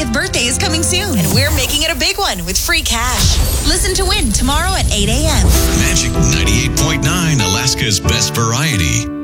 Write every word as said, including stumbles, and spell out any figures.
thirtieth birthday is coming soon, and we're making it a big one with free cash. Listen to Win tomorrow at eight a.m. Magic ninety-eight point nine, Alaska's best variety.